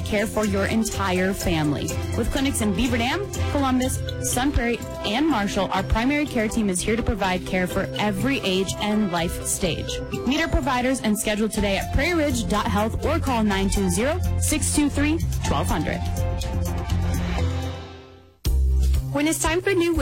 care for your entire family. With clinics in Beaver Dam, Columbus, Sun Prairie, and Marshall, our primary care team is here to provide care for every age and life stage. Meet our providers and schedule today at prairieridge.health or call 920-623-1200. When it's time for new